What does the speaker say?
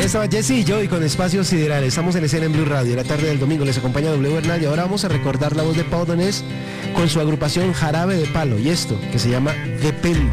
estaba Jesse y Joy con Espacio Sideral. Estamos en escena en Blue Radio. La tarde del domingo les acompaña W Bernal y ahora vamos a recordar la voz de Pau Donés con su agrupación Jarabe de Palo y esto que se llama Depende.